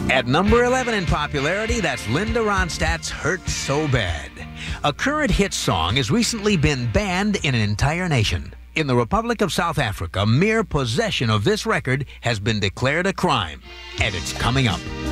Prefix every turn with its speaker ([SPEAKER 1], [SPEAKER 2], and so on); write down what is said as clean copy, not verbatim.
[SPEAKER 1] At number 11 in popularity, that's Linda Ronstadt's Hurt So Bad. A current hit song has recently been banned in an entire nation. In the Republic of South Africa, mere possession of this record has been declared a crime, and it's coming up.